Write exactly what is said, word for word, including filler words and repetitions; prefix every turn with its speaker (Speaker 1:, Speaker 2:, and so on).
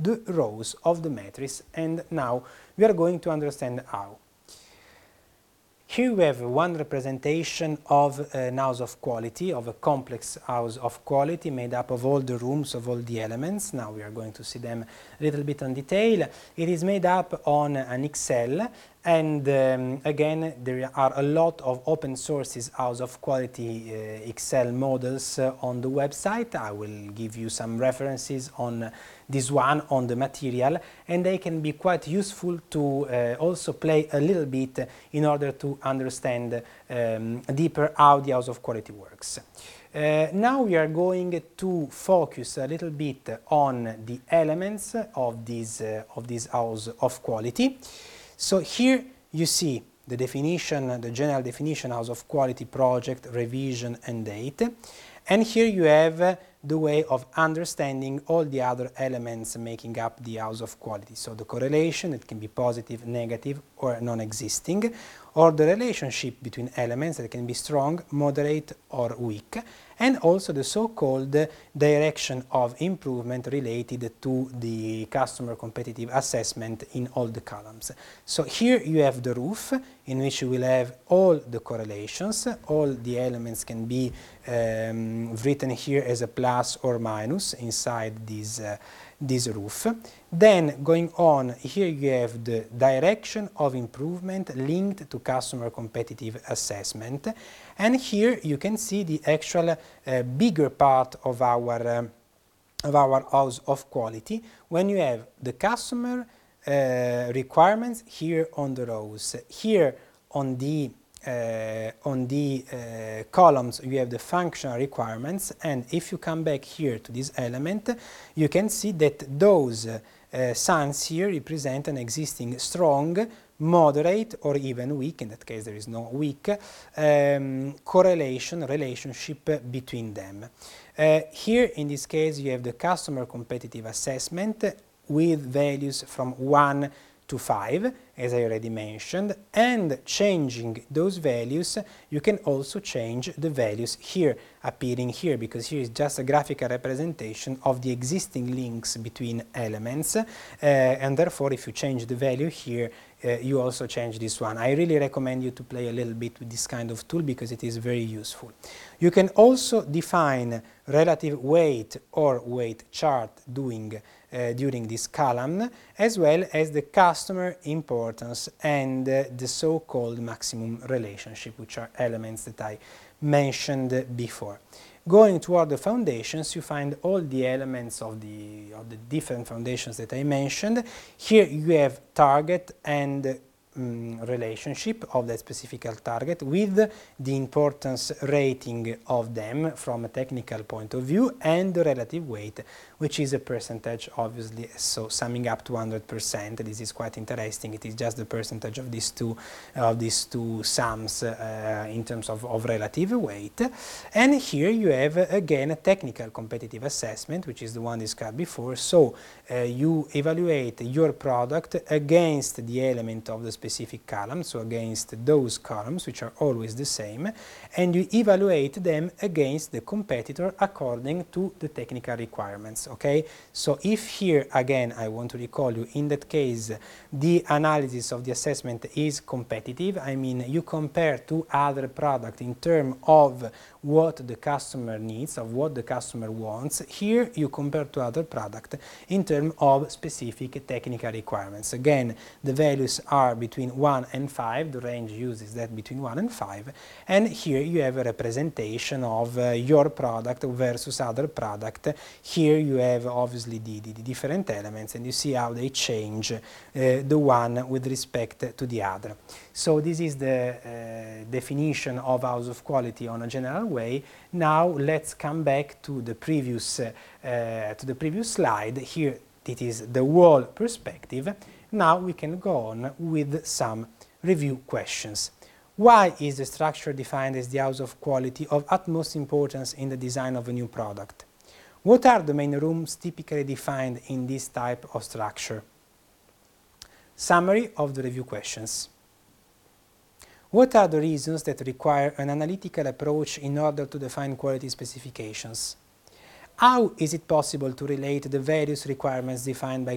Speaker 1: the rows of the matrix, and now we are going to understand how. Here we have one representation of an house of quality, of a complex house of quality made up of all the rooms, of all the elements. Now we are going to see them a little bit in detail. It is made up on an Excel, and um, again there are a lot of open sources house of quality uh, Excel models uh, on the website. I will give you some references on this one, on the material, and they can be quite useful to uh, also play a little bit in order to understand um, deeper how the house of quality works. Uh, now we are going to focus a little bit on the elements of this, uh, of this house of quality. So here you see the definition, the general definition, house of quality, project, revision, and date. And here you have uh, the way of understanding all the other elements making up the house of quality. So the correlation, it can be positive, negative, or non-existing, or the relationship between elements that can be strong, moderate, or weak, and also the so-called direction of improvement related to the customer competitive assessment in all the columns. So here you have the roof, in which you will have all the correlations. All the elements can be um, written here as a plus or minus inside this, uh, this roof. Then going on, here you have the direction of improvement linked to customer competitive assessment, and here you can see the actual uh, bigger part of our um, of our house of quality, when you have the customer uh, requirements here on the rows. Here on the uh, on the uh, columns you have the functional requirements, and if you come back here to this element, you can see that those uh, uh, signs here represent an existing strong, moderate, or even weak, in that case there is no weak, um, correlation, relationship between them. Uh, here in this case you have the customer competitive assessment with values from one to five, as I already mentioned, and changing those values you can also change the values here, appearing here, because here is just a graphical representation of the existing links between elements, uh, and therefore if you change the value here, uh, you also change this one. I really recommend you to play a little bit with this kind of tool because it is very useful. You can also define relative weight or weight chart doing Uh, during this column, as well as the customer importance and uh, the so-called maximum relationship, which are elements that I mentioned before. Going toward the foundations, you find all the elements of the, of the different foundations that I mentioned. Here you have target and um, relationship of that specific target with the importance rating of them from a technical point of view, and the relative weight, which is a percentage, obviously, so summing up to one hundred percent. This is quite interesting. It is just the percentage of these two, of these two sums uh, in terms of, of relative weight. And here you have, uh, again, a technical competitive assessment, which is the one described before. So uh, you evaluate your product against the element of the specific column, so against those columns, which are always the same, and you evaluate them against the competitor according to the technical requirements. Okay, so if here again I want to recall you, in that case the analysis of the assessment is competitive. I mean, you compare two other products in terms of what the customer needs, of what the customer wants. Here you compare to other product in terms of specific technical requirements. Again, the values are between one and five, the range used is that between one and five, and here you have a representation of uh, your product versus other product. Here you have obviously the, the, the different elements, and you see how they change uh, the one with respect to the other. So this is the uh, definition of house of quality on a general way. Now let's come back to the previous uh, uh, to the previous slide. Here it is the whole perspective. Now we can go on with some review questions. Why is the structure defined as the house of quality of utmost importance in the design of a new product? What are the main rooms typically defined in this type of structure? Summary of the review questions. What are the reasons that require an analytical approach in order to define quality specifications? How is it possible to relate the various requirements defined by